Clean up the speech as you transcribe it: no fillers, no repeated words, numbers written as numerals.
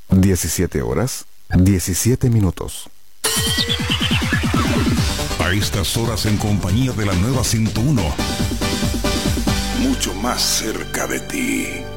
17 horas, 17 minutos. A estas horas en compañía de la nueva 101. Mucho más cerca de ti.